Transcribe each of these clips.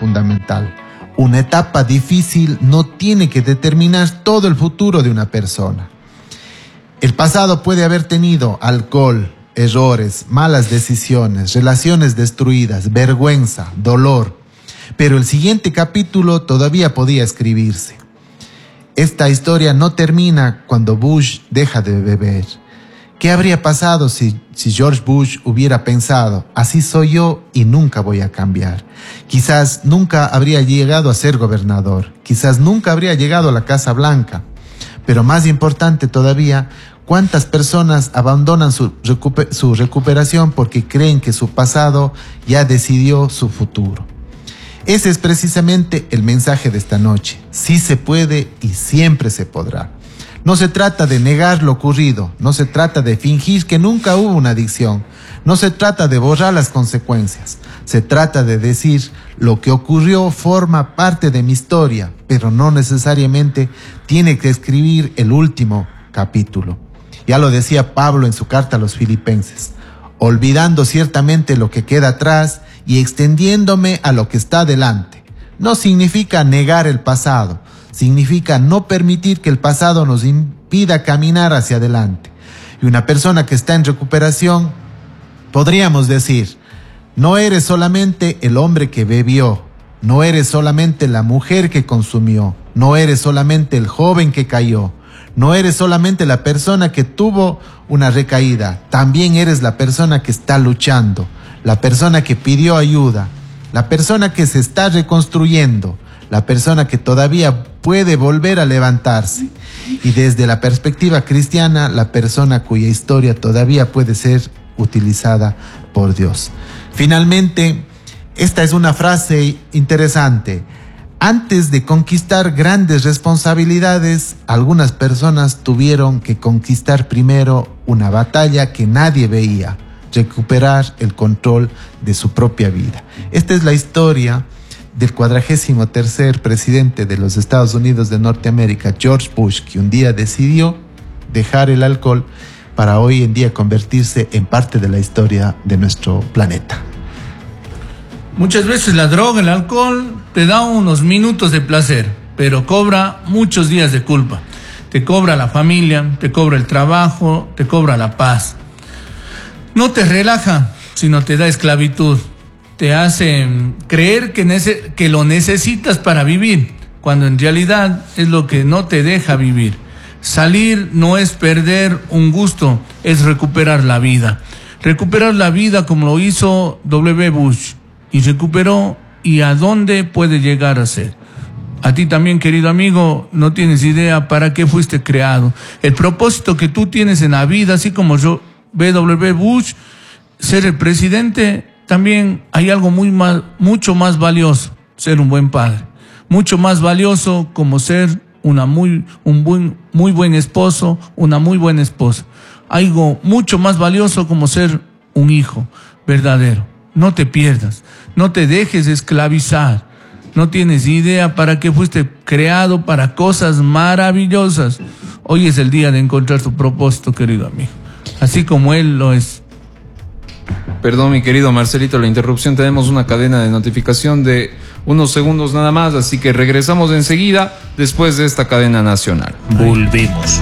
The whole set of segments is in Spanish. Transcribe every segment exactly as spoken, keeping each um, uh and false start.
fundamental. Una etapa difícil no tiene que determinar todo el futuro de una persona. El pasado puede haber tenido alcohol, errores, malas decisiones, relaciones destruidas, vergüenza, dolor, pero el siguiente capítulo todavía podía escribirse. Esta historia no termina cuando Bush deja de beber. ¿Qué habría pasado si, si George Bush hubiera pensado, así soy yo y nunca voy a cambiar? Quizás nunca habría llegado a ser gobernador, quizás nunca habría llegado a la Casa Blanca, pero más importante todavía, ¿cuántas personas abandonan su, recuper- su recuperación porque creen que su pasado ya decidió su futuro? Ese es precisamente el mensaje de esta noche. Sí se puede y siempre se podrá. No se trata de negar lo ocurrido, no se trata de fingir que nunca hubo una adicción, no se trata de borrar las consecuencias, se trata de decir lo que ocurrió forma parte de mi historia, pero no necesariamente tiene que escribir el último capítulo. Ya lo decía Pablo en su carta a los Filipenses, olvidando ciertamente lo que queda atrás y extendiéndome a lo que está delante. No significa negar el pasado, significa no permitir que el pasado nos impida caminar hacia adelante. Y una persona que está en recuperación, podríamos decir, no eres solamente el hombre que bebió, no eres solamente la mujer que consumió, no eres solamente el joven que cayó, no eres solamente la persona que tuvo una recaída, también eres la persona que está luchando, la persona que pidió ayuda, la persona que se está reconstruyendo, la persona que todavía puede volver a levantarse. Y desde la perspectiva cristiana, la persona cuya historia todavía puede ser utilizada por Dios. Finalmente, esta es una frase interesante. Antes de conquistar grandes responsabilidades, algunas personas tuvieron que conquistar primero una batalla que nadie veía, recuperar el control de su propia vida. Esta es la historia del cuadragésimo tercer presidente de los Estados Unidos de Norteamérica, George Bush, que un día decidió dejar el alcohol para hoy en día convertirse en parte de la historia de nuestro planeta. Muchas veces la droga, el alcohol, te da unos minutos de placer, pero cobra muchos días de culpa. Te cobra la familia, te cobra el trabajo, te cobra la paz. No te relaja, sino te da esclavitud. Te hace creer que, nece- que lo necesitas para vivir, cuando en realidad es lo que no te deja vivir. Salir no es perder un gusto, es recuperar la vida. Recuperar la vida como lo hizo W. Bush, y recuperó, y a dónde puede llegar a ser. A ti también, querido amigo, no tienes idea para qué fuiste creado. El propósito que tú tienes en la vida, así como yo, W. Bush, ser el presidente, también hay algo muy más, mucho más valioso, ser un buen padre. Mucho más valioso como ser una muy, un buen, muy buen esposo, una muy buena esposa. Algo mucho más valioso como ser un hijo verdadero. No te pierdas, no te dejes esclavizar. No tienes idea para qué fuiste creado, para cosas maravillosas. Hoy es el día de encontrar tu propósito, querido amigo. Así como él lo es. Perdón, mi querido Marcelito, la interrupción. Tenemos una cadena de notificación de unos segundos nada más, así que regresamos enseguida después de esta cadena nacional. Volvemos.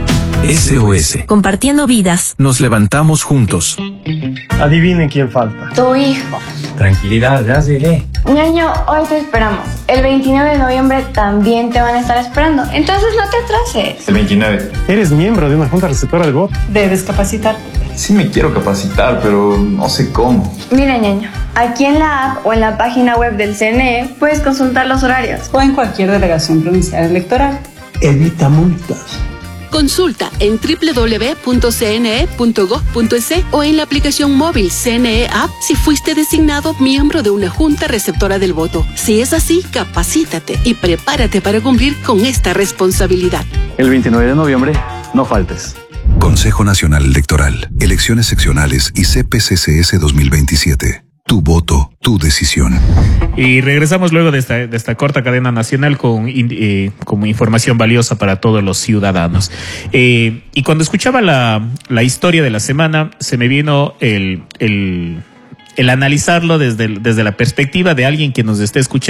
S O S. Compartiendo vidas. Nos levantamos juntos. Adivinen quién falta. Tu hijo. Tranquilidad, ya llegué. Ñaño, hoy te esperamos. El veintinueve de noviembre también te van a estar esperando. Entonces no te atrases. El veintinueve. Eres miembro de una junta receptora del voto. Debes capacitarte. Sí me quiero capacitar, pero no sé cómo. Mira, Ñaño, aquí en la app o en la página web del C N E puedes consultar los horarios. O en cualquier delegación provincial electoral. Evita multas. Consulta en doble u doble u doble u punto c n e punto gov punto e s o en la aplicación móvil C N E App si fuiste designado miembro de una junta receptora del voto. Si es así, capacítate y prepárate para cumplir con esta responsabilidad. El veintinueve de noviembre, no faltes. Consejo Nacional Electoral, Elecciones Seccionales y C P C C S dos mil veintisiete. Tu voto, tu decisión. Y regresamos luego de esta, de esta corta cadena nacional con eh, como información valiosa para todos los ciudadanos. Eh, y cuando escuchaba la, la historia de la semana, se me vino el, el, el analizarlo desde, desde la perspectiva de alguien que nos esté escuchando.